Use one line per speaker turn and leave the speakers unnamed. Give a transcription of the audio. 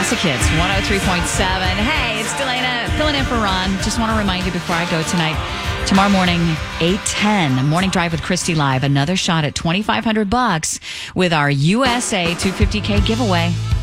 Classic Hits 103.7. Hey, it's Delana filling in for Ron. Just want to remind you before I go tonight, tomorrow morning, 8:10, Morning Drive with Christy Live. Another shot at $2,500 with our USA 250K giveaway.